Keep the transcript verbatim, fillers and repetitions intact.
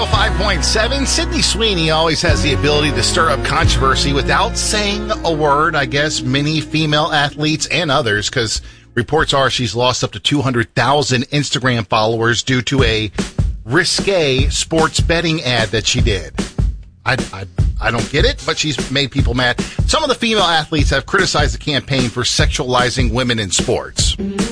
oh five point seven. Sydney Sweeney always has the ability to stir up controversy without saying a word. I guess many female athletes and others, because reports are she's lost up to two hundred thousand Instagram followers due to a risque sports betting ad that she did. I, I, I don't get it, but she's made people mad. Some of the female athletes have criticized the campaign for sexualizing women in sports.